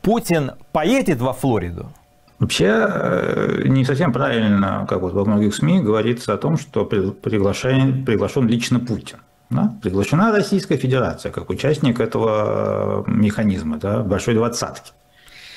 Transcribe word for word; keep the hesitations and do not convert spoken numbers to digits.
Путин поедет во Флориду? Вообще не совсем правильно, как вот во многих СМИ говорится о том, что приглашен, приглашен лично Путин. Да? Приглашена Российская Федерация как участник этого механизма, да, Большой Двадцатки.